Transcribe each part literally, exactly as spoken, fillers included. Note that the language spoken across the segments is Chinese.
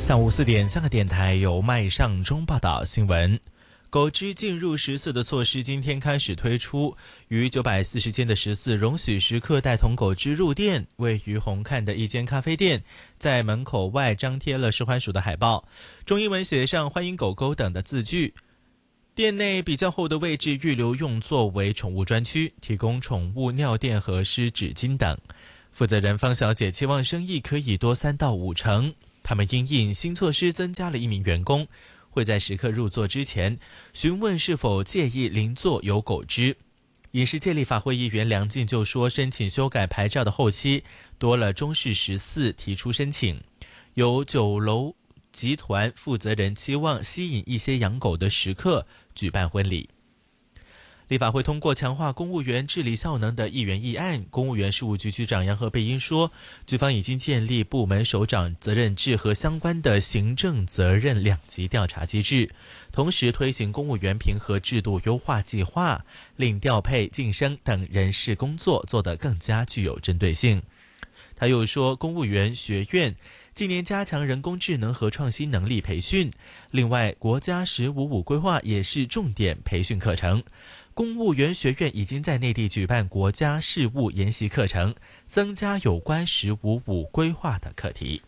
下午四点，香港电台由麦尚中报道新闻。狗只进入食肆的措施今天开始推出，逾九百四十间的食肆容许食客带同狗只入店。位于红磡的一间咖啡店，在门口外张贴了食环署的海报，中英文写上欢迎狗狗等的字句。店内比较后的位置预留用作为宠物专区，提供宠物尿垫和湿纸巾等。负责人方小姐期望生意可以多三到五成。他们因应新措施增加了一名员工，会在食客入座之前询问是否介意邻座有狗只。饮食界立法会议员梁进就说，申请修改牌照的后期多了中式食肆提出申请，有酒楼集团负责人期望吸引一些养狗的食客举办婚礼。立法会通过强化公务员治理效能的议员议案，公务员事务局局长杨和贝因说，局方已经建立部门首长责任制和相关的行政责任两级调查机制，同时推行公务员评核制度优化计划，令调配、晋升等人事工作做得更加具有针对性。他又说，公务员学院近年加强人工智能和创新能力培训，另外国家十五五规划也是重点培训课程。公务员学院已经在内地举办国家事务研习课程，增加有关十五五规划的课题。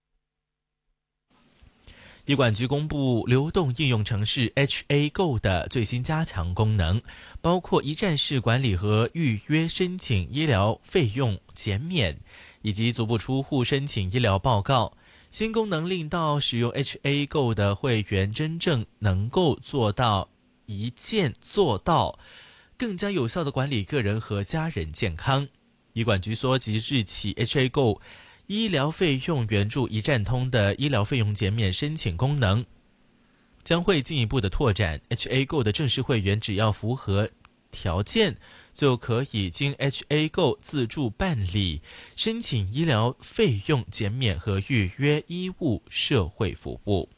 医管局公布流动应用程式 H A Go 的最新加强功能，包括一站式管理和预约申请医疗费用减免，以及足不出户申请医疗报告。新功能令到使用 H A Go 的会员真正能够做到一键做到，更加有效地管理个人和家人健康。医管局说，即日起 H A Go 医疗费用援助一站通的医疗费用减免申请功能将会进一步的拓展。 H A Go 的正式会员只要符合条件，就可以经 H A Go 自助办理申请医疗费用减免和预约医务社会服务。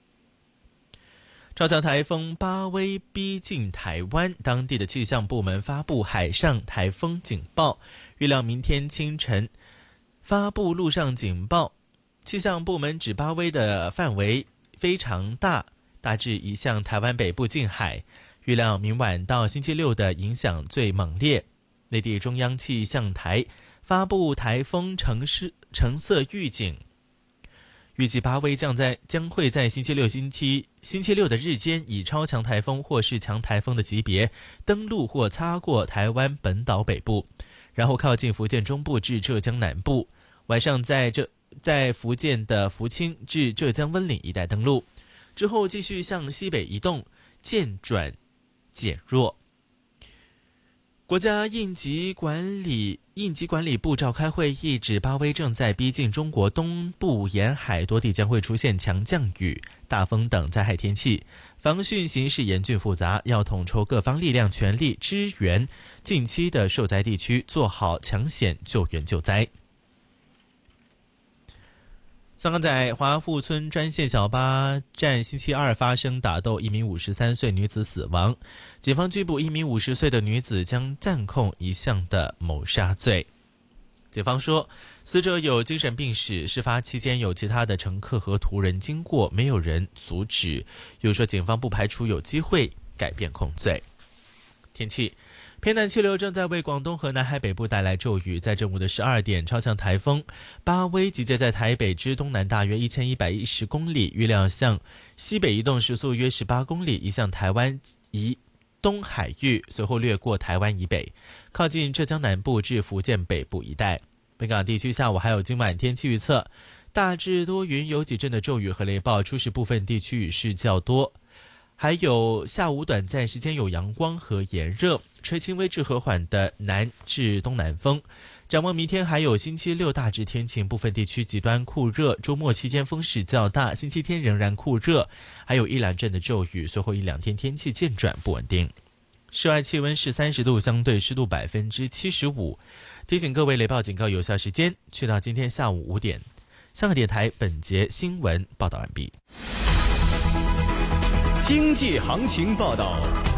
超强台风巴威逼近台湾，当地的气象部门发布海上台风警报，预料明天清晨发布陆上警报。气象部门指巴威的范围非常大，大致移向台湾北部近海，预料明晚到星期六的影响最猛烈。内地中央气象台发布台风橙色预警，预计巴威将在将会在星期六星期星期六的日间以超强台风或是强台风的级别登陆或擦过台湾本岛北部，然后靠近福建中部至浙江南部，晚上在这在福建的福清至浙江温岭一带登陆，之后继续向西北移动，渐转减弱。国家应急管理应急管理部召开会议，指巴威正在逼近中国东部沿海，多地将会出现强降雨、大风等灾害天气，防汛形势严峻复杂，要统筹各方力量，全力支援近期的受灾地区，做好抢险救援救灾。香港在华富村专线小巴站星期二发生打斗，一名五十三岁女子死亡，警方拘捕一名五十岁的女子，将暂控一项的谋杀罪。警方说，死者有精神病史，事发期间有其他的乘客和途人经过，没有人阻止。又说警方不排除有机会改变控罪。天气，偏南气流正在为广东和南海北部带来骤雨，在正午的十二点，超强台风巴威集结在台北之东南大约一千一百一十公里，预料向西北移动，时速约十八公里，移向台湾以东海域，随后掠过台湾以北，靠近浙江南部至福建北部一带。本港地区下午还有今晚天气预测，大致多云，有几阵的骤雨和雷暴，初时部分地区雨势较多，还有下午短暂时间有阳光和炎热，吹轻微至和缓的南至东南风。展望明天还有星期六大致天晴，部分地区极端酷热，周末期间风势较大，星期天仍然酷热，还有一两阵的骤雨，随后一两天天气渐转不稳定。室外气温是三十度，相对湿度百分之七十五。提醒各位，雷暴警告有效时间去到今天下午五点。香港电台本节新闻报道完毕。 经济行情报道。